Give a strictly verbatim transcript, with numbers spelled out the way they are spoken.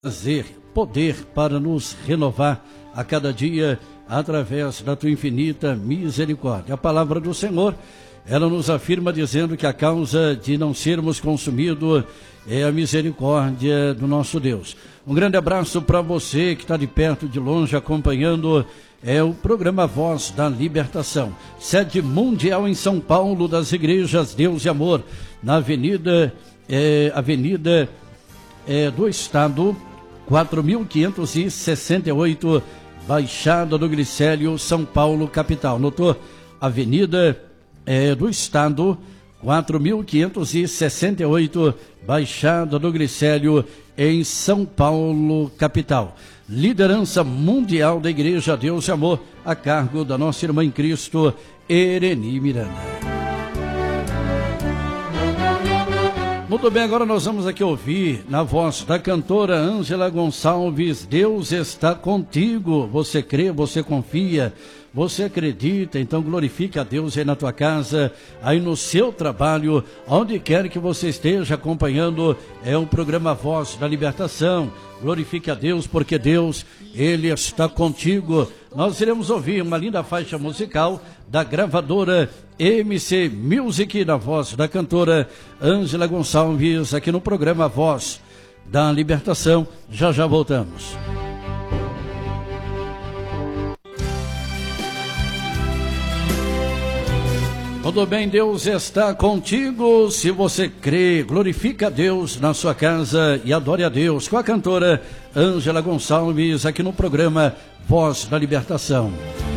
Prazer, poder para nos renovar a cada dia através da tua infinita misericórdia. A palavra do Senhor, ela nos afirma dizendo que a causa de não sermos consumidos é a misericórdia do nosso Deus. Um grande abraço para você que está de perto, de longe, acompanhando é o programa Voz da Libertação, sede mundial em São Paulo das Igrejas Deus e Amor, na Avenida, é, Avenida é, do Estado, quatro mil quinhentos e sessenta e oito, Baixada do Glicério, São Paulo, capital. Notou? Avenida é, do Estado, quatro mil quinhentos e sessenta e oito, Baixada do Glicério, em São Paulo, capital. Liderança mundial da Igreja Deus e Amor, a cargo da nossa irmã em Cristo, Ereni Miranda. Muito bem, agora nós vamos aqui ouvir na voz da cantora Ângela Gonçalves, Deus está contigo. Você crê, você confia, você acredita, então glorifique a Deus aí na tua casa, aí no seu trabalho, onde quer que você esteja acompanhando, é o programa Voz da Libertação. Glorifique a Deus, porque Deus, Ele está contigo. Nós iremos ouvir uma linda faixa musical da gravadora M C Music, na voz da cantora Ângela Gonçalves, aqui no programa Voz da Libertação. Já já voltamos. Tudo bem, Deus está contigo. Se você crê, glorifica a Deus na sua casa e adore a Deus com a cantora Ângela Gonçalves aqui no programa Voz da Libertação.